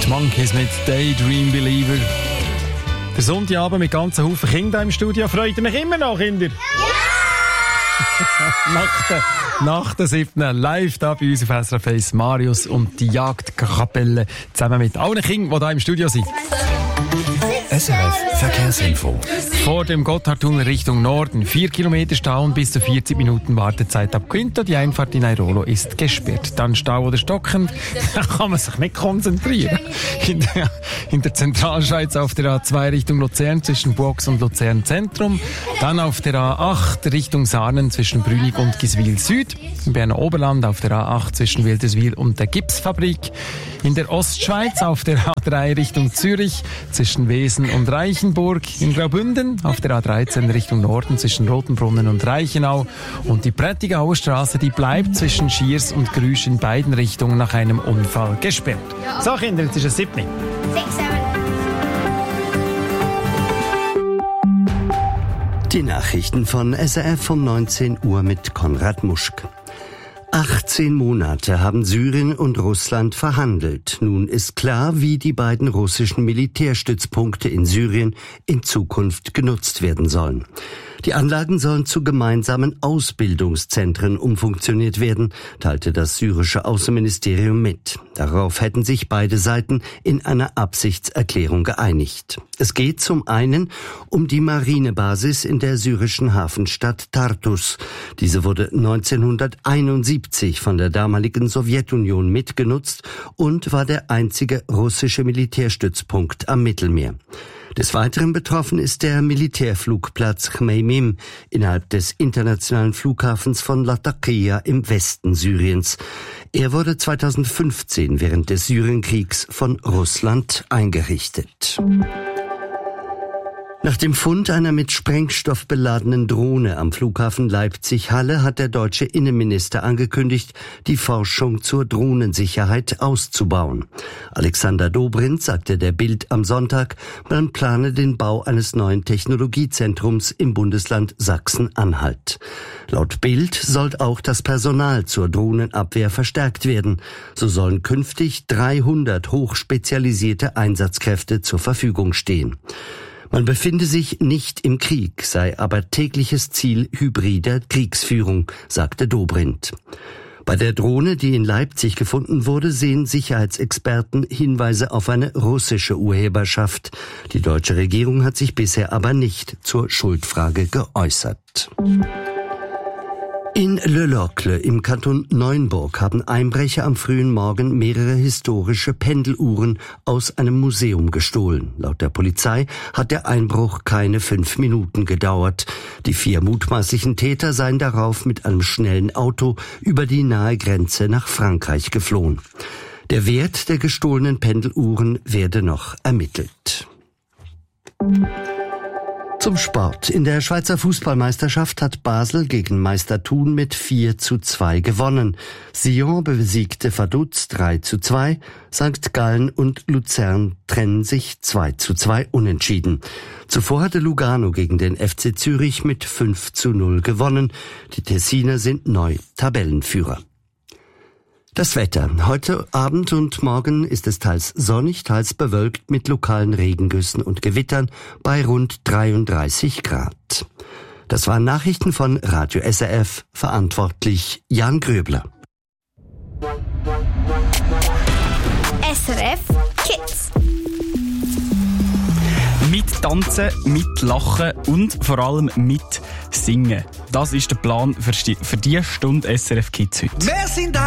Monkeys mit Daydream Believer. Der Sonntagabend mit ganzen Haufen Kindern im Studio. Freut ihr mich immer noch, Kinder? Ja! nach der 7. live da bei uns auf SRF 1 Marius und die Jagdkapelle zusammen mit allen Kindern, die hier im Studio sind. SRF Verkehrsinfo. Vor dem Gotthardtunnel Richtung Norden 4 Kilometer Stau und bis zu 40 Minuten Wartezeit ab Quinto. Die Einfahrt in Airolo ist gesperrt. Dann Stau oder Stocken, da kann man sich nicht konzentrieren. In der Zentralschweiz auf der A2 Richtung Luzern zwischen Buox und Luzern Zentrum. Dann auf der A8 Richtung Sarnen zwischen Brünig und Giswil Süd. Im Berner Oberland auf der A8 zwischen Wilderswil und der Gipsfabrik. In der Ostschweiz auf der A3 Richtung Zürich zwischen Wesen und Reichenburg. In Graubünden auf der A13 Richtung Norden zwischen Rotenbrunnen und Reichenau. Und die Prättigauer Straße, die bleibt zwischen Schiers und Grüsch in beiden Richtungen nach einem Unfall gesperrt. So Kinder, jetzt ist es 7. 6, 7. Die Nachrichten von SRF um 19 Uhr mit Konrad Muschk. 18 Monate haben Syrien und Russland verhandelt. Nun ist klar, wie die beiden russischen Militärstützpunkte in Syrien in Zukunft genutzt werden sollen. Die Anlagen sollen zu gemeinsamen Ausbildungszentren umfunktioniert werden, teilte das syrische Außenministerium mit. Darauf hätten sich beide Seiten in einer Absichtserklärung geeinigt. Es geht zum einen um die Marinebasis in der syrischen Hafenstadt Tartus. Diese wurde 1971 von der damaligen Sowjetunion mitgenutzt und war der einzige russische Militärstützpunkt am Mittelmeer. Des Weiteren betroffen ist der Militärflugplatz Chmeimim innerhalb des internationalen Flughafens von Latakia im Westen Syriens. Er wurde 2015 während des Syrienkriegs von Russland eingerichtet. Nach dem Fund einer mit Sprengstoff beladenen Drohne am Flughafen Leipzig-Halle hat der deutsche Innenminister angekündigt, die Forschung zur Drohnensicherheit auszubauen. Alexander Dobrindt sagte der Bild am Sonntag, man plane den Bau eines neuen Technologiezentrums im Bundesland Sachsen-Anhalt. Laut Bild soll auch das Personal zur Drohnenabwehr verstärkt werden. So sollen künftig 300 hochspezialisierte Einsatzkräfte zur Verfügung stehen. Man befinde sich nicht im Krieg, sei aber tägliches Ziel hybrider Kriegsführung, sagte Dobrindt. Bei der Drohne, die in Leipzig gefunden wurde, sehen Sicherheitsexperten Hinweise auf eine russische Urheberschaft. Die deutsche Regierung hat sich bisher aber nicht zur Schuldfrage geäußert. In Le Locle im Kanton Neuenburg haben Einbrecher am frühen Morgen mehrere historische Pendeluhren aus einem Museum gestohlen. Laut der Polizei hat der Einbruch keine 5 Minuten gedauert. Die 4 mutmaßlichen Täter seien darauf mit einem schnellen Auto über die nahe Grenze nach Frankreich geflohen. Der Wert der gestohlenen Pendeluhren werde noch ermittelt. Zum Sport. In der Schweizer Fußballmeisterschaft hat Basel gegen Meister Thun mit 4:2 gewonnen. Sion besiegte Vaduz 3:2. St. Gallen und Luzern trennen sich 2:2 unentschieden. Zuvor hatte Lugano gegen den FC Zürich mit 5:0 gewonnen. Die Tessiner sind neu Tabellenführer. Das Wetter. Heute Abend und morgen ist es teils sonnig, teils bewölkt mit lokalen Regengüssen und Gewittern bei rund 33 Grad. Das waren Nachrichten von Radio SRF, verantwortlich Jan Gröbler. SRF Kids. Mit Tanzen, mit Lachen und vor allem mit Singen. Das ist der Plan für die Stunde SRF Kids heute. Wir sind